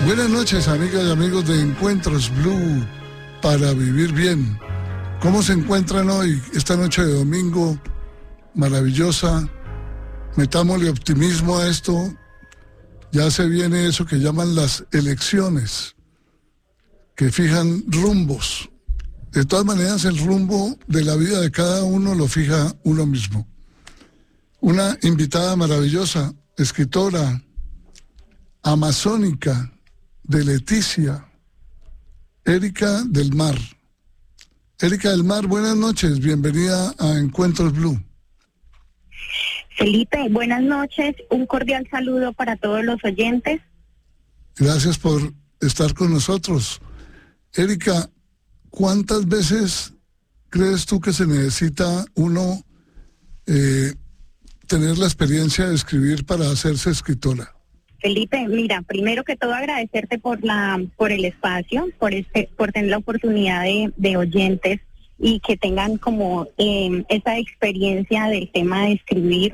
Buenas noches, amigas y amigos de Encuentros Blue para vivir bien. ¿Cómo se encuentran hoy, esta noche de domingo maravillosa? Metámosle optimismo a esto. Ya se viene eso que llaman las elecciones, que fijan rumbos. De todas maneras, el rumbo de la vida de cada uno lo fija uno mismo. Una invitada maravillosa, escritora amazónica de Leticia, Erika del Mar. Erika del Mar, buenas noches, bienvenida a Encuentros Blue. Felipe, buenas noches, un cordial saludo para todos los oyentes. Gracias por estar con nosotros. Erika, ¿cuántas veces crees tú que se necesita uno tener la experiencia de escribir para hacerse escritora? Felipe, mira, primero que todo agradecerte por el espacio, por tener la oportunidad de oyentes y que tengan como esa experiencia del tema de escribir.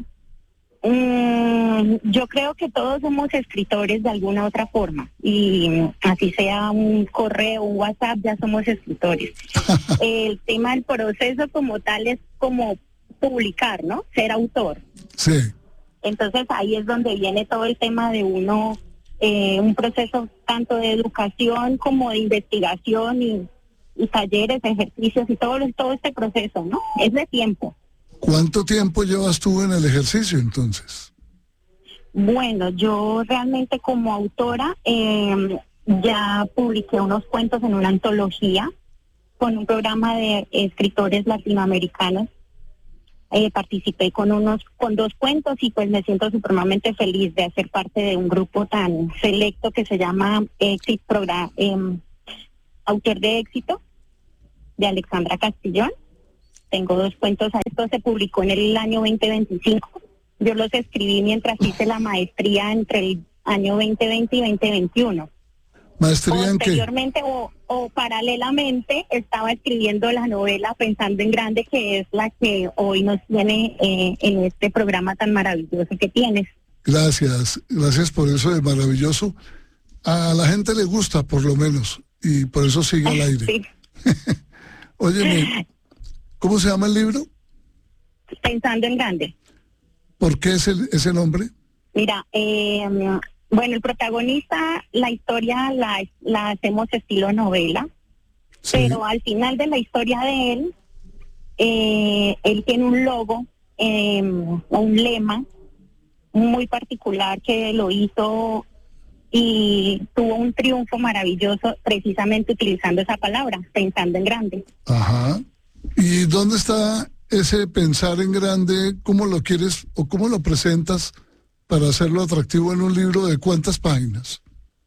Yo creo que todos somos escritores de alguna otra forma y así sea un correo, un WhatsApp, ya somos escritores. El tema del proceso como tal es como publicar, ¿no? Ser autor. Sí. Entonces ahí es donde viene todo el tema de uno, un proceso tanto de educación como de investigación y talleres, ejercicios y todo este proceso, ¿no? Es de tiempo. ¿Cuánto tiempo llevas tú en el ejercicio entonces? Bueno, yo realmente como autora ya publiqué unos cuentos en una antología con un programa de escritores latinoamericanos. Participé con 2 cuentos y pues me siento supremamente feliz de hacer parte de un grupo tan selecto que se llama Autor de Éxito, de Alexandra Castillón. Tengo 2 cuentos, esto se publicó en el año 2025. Yo los escribí mientras hice la maestría entre el año 2020 y 2021. ¿Maestría en qué? Posteriormente o paralelamente estaba escribiendo la novela Pensando en Grande, que es la que hoy nos tiene en este programa tan maravilloso que tienes. Gracias por eso de maravilloso. A la gente le gusta, por lo menos, y por eso sigue al aire. Sí. Óyeme, ¿cómo se llama el libro? Pensando en Grande. ¿Por qué ese nombre? Mira, bueno, el protagonista, la historia la hacemos estilo novela, sí. Pero al final de la historia de él tiene un logo, un lema muy particular que lo hizo y tuvo un triunfo maravilloso precisamente utilizando esa palabra, pensando en grande. Ajá. ¿Y dónde está ese pensar en grande? ¿Cómo lo quieres o cómo lo presentas para hacerlo atractivo en un libro de cuántas páginas?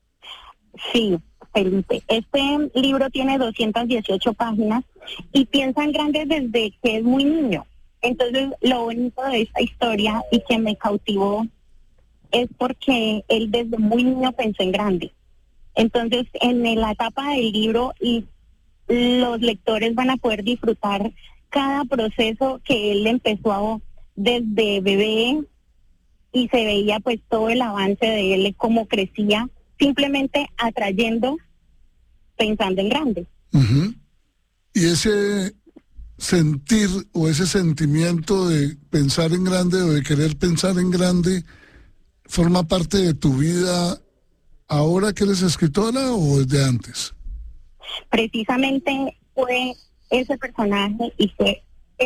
Sí, Felipe, este libro tiene 218 páginas y piensa en grande desde que es muy niño. Entonces, lo bonito de esta historia y que me cautivó es porque él desde muy niño pensó en grande. Entonces, en la etapa del libro, los lectores van a poder disfrutar cada proceso que él empezó desde bebé y se veía pues todo el avance de él, cómo crecía, simplemente atrayendo, pensando en grande. Uh-huh. Y ese sentir o ese sentimiento de pensar en grande o de querer pensar en grande forma parte de tu vida ahora que eres escritora o desde antes. Precisamente fue ese personaje y fue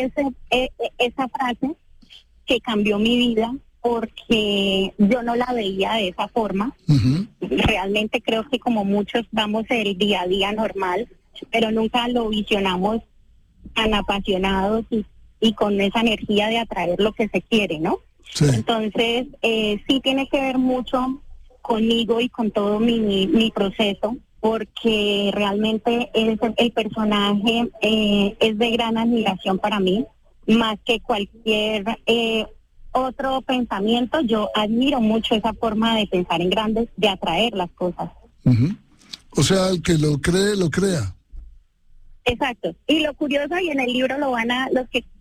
esa frase que cambió mi vida, porque yo no la veía de esa forma. Uh-huh. Realmente creo que como muchos vamos el día a día normal, pero nunca lo visionamos tan apasionados y con esa energía de atraer lo que se quiere, ¿no? Sí. Entonces, sí tiene que ver mucho conmigo y con todo mi proceso, porque realmente el personaje es de gran admiración para mí, más que cualquier otro pensamiento. Yo admiro mucho esa forma de pensar en grandes, de atraer las cosas. Uh-huh. O sea, el que lo cree, lo crea. Exacto. Y lo curioso, y en el libro los que